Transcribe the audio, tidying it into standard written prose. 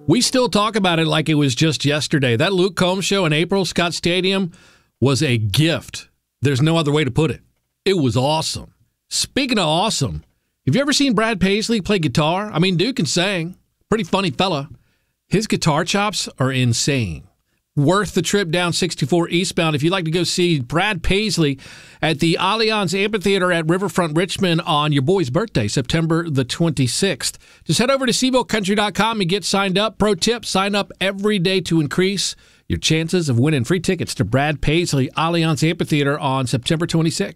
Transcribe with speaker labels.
Speaker 1: We still talk about it like it was just yesterday. That Luke Combs show in April, Scott Stadium, was a gift. There's no other way to put it. It was awesome. Speaking of awesome, have you ever seen Brad Paisley play guitar? I mean, dude can sing. Pretty funny fella. His guitar chops are insane. Worth the trip down 64 eastbound if you'd like to go see Brad Paisley at the Allianz Amphitheater at Riverfront Richmond on your boy's birthday, September the 26th. Just head over to SeavilCountry.com and get signed up. Pro tip, sign up every day to increase your chances of winning free tickets to Brad Paisley Allianz Amphitheater on September 26th.